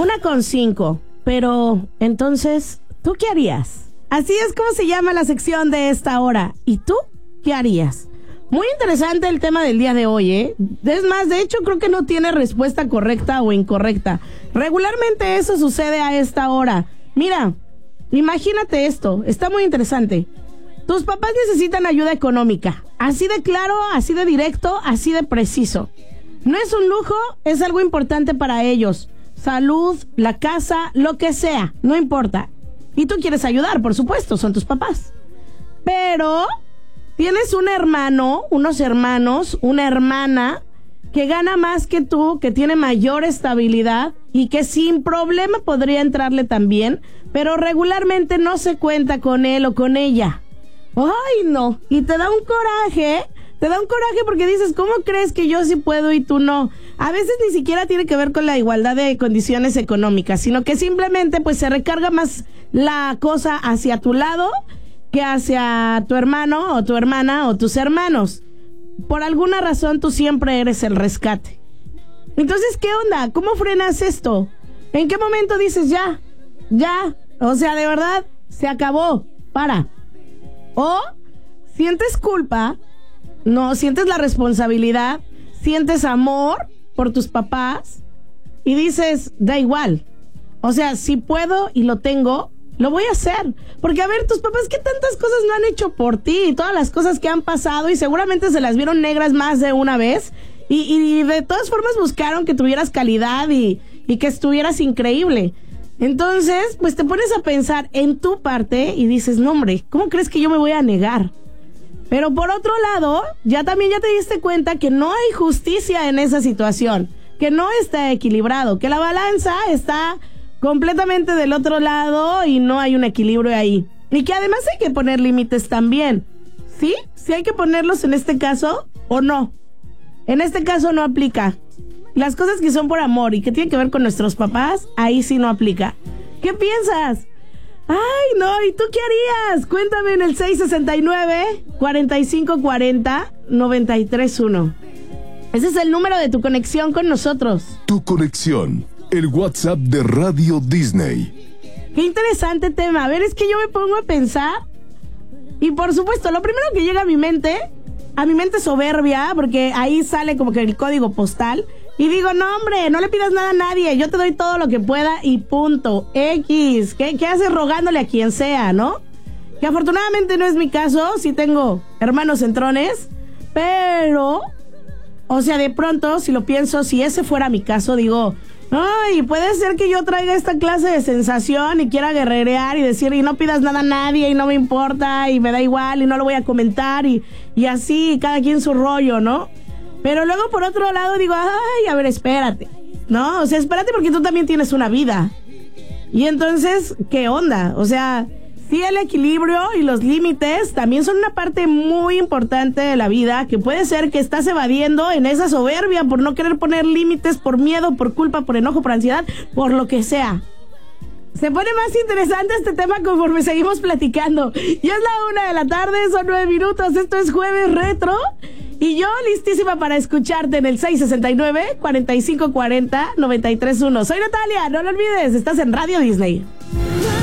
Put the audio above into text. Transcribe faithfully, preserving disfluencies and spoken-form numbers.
Una con cinco. Pero, entonces, ¿tú qué harías? Así es como se llama la sección de esta hora. ¿Y tú qué harías? Muy interesante el tema del día de hoy, ¿eh? Es más, de hecho, creo que no tiene respuesta correcta o incorrecta. Regularmente eso sucede a esta hora. Mira, imagínate esto, está muy interesante. Tus papás necesitan ayuda económica. Así de claro, así de directo, así de preciso. No es un lujo, es algo importante para ellos. Salud, la casa, lo que sea, no importa. Y tú quieres ayudar, por supuesto, son tus papás. Pero tienes un hermano, unos hermanos, una hermana que gana más que tú, que tiene mayor estabilidad y que sin problema podría entrarle también, pero regularmente no se cuenta con él o con ella. ¡Ay, no! Y te da un coraje, te da un coraje porque dices, ¿cómo crees que yo sí puedo y tú no? A veces ni siquiera tiene que ver con la igualdad de condiciones económicas, sino que simplemente pues se recarga más la cosa hacia tu lado que hacia tu hermano o tu hermana o tus hermanos. Por alguna razón tú siempre eres el rescate. Entonces, ¿qué onda? ¿Cómo frenas esto? ¿En qué momento dices ya? Ya. O sea, de verdad, se acabó. Para. O sientes culpa, no, sientes la responsabilidad, sientes amor por tus papás y dices, da igual. O sea, si puedo y lo tengo, lo voy a hacer. Porque, a ver, tus papás, ¿qué tantas cosas no han hecho por ti? Y todas las cosas que han pasado y seguramente se las vieron negras más de una vez. Y, y de todas formas buscaron que tuvieras calidad y, y que estuvieras increíble. Entonces, pues te pones a pensar en tu parte y dices, no, hombre, ¿cómo crees que yo me voy a negar? Pero por otro lado, ya también ya te diste cuenta que no hay justicia en esa situación, que no está equilibrado, que la balanza está completamente del otro lado y no hay un equilibrio ahí. Y que además hay que poner límites también. ¿Sí? ¿Sí hay que ponerlos en este caso o no? En este caso no aplica. Las cosas que son por amor y que tienen que ver con nuestros papás, ahí sí no aplica. ¿Qué piensas? Ay, no, ¿y tú qué harías? Cuéntame en el seis sesenta y nueve, cuarenta y cinco cuarenta, noventa y tres uno. Ese es el número de tu conexión con nosotros. Tu conexión, el WhatsApp de Radio Disney. Qué interesante tema. A ver, es que yo me pongo a pensar y por supuesto, lo primero que llega a mi mente, a mi mente soberbia, porque ahí sale como que el código postal. Y digo, no, hombre, no le pidas nada a nadie. Yo te doy todo lo que pueda y punto. X. ¿Qué, qué haces rogándole a quien sea, no? Que afortunadamente no es mi caso. Sí tengo hermanos entrones. Pero, o sea, de pronto, si lo pienso, si ese fuera mi caso, digo, ay, puede ser que yo traiga esta clase de sensación y quiera guerrerear y decir, y no pidas nada a nadie y no me importa y me da igual y no lo voy a comentar y, y así, cada quien su rollo, ¿no? Pero luego por otro lado digo, ay, a ver, espérate, ¿no? O sea, espérate porque tú también tienes una vida. Y entonces, ¿qué onda? O sea, sí, el equilibrio y los límites también son una parte muy importante de la vida, que puede ser que estás evadiendo en esa soberbia por no querer poner límites, por miedo, por culpa, por enojo, por ansiedad, por lo que sea. Se pone más interesante este tema conforme seguimos platicando. Ya es la una de la tarde, son nueve minutos, esto es Jueves Retro. Y yo listísima para escucharte en el seis sesenta y nueve, cuarenta y cinco cuarenta, noventa y tres uno. Soy Natalia, no lo olvides, estás en Radio Disney.